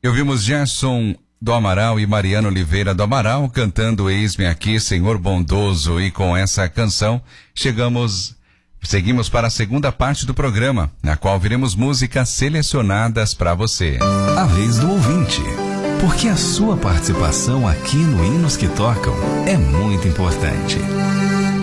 E ouvimos Gerson do Amaral e Mariana Oliveira do Amaral cantando Eis-me Aqui, Senhor Bondoso. E com essa canção seguimos para a segunda parte do programa, na qual veremos músicas selecionadas para você. A vez do ouvinte, porque a sua participação aqui no Hinos que Tocam é muito importante.